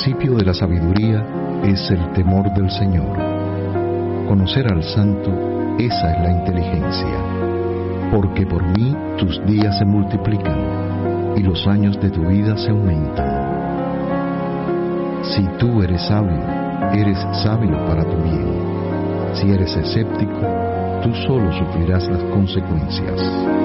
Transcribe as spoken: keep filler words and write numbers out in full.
principio de la sabiduría es el temor del Señor. Conocer al Santo, esa es la inteligencia. Porque por mí tus días se multiplican y los años de tu vida se aumentan. Si tú eres sabio, eres sabio para tu bien. Si eres escéptico, tú solo sufrirás las consecuencias.